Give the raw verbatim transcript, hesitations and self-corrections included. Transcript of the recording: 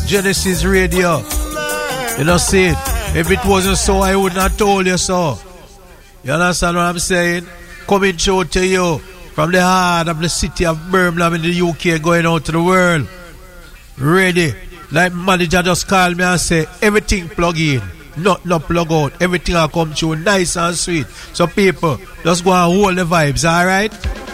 Genesis Radio. You know, see it. If it wasn't so, I would not told you so. You understand what I'm saying? Coming through to you from the heart of the city of Birmingham in the U K, going out to the world. Ready. Like manager just called me and say, everything plug in, not no plug out. Everything will come through nice and sweet. So people, just go and hold the vibes, alright?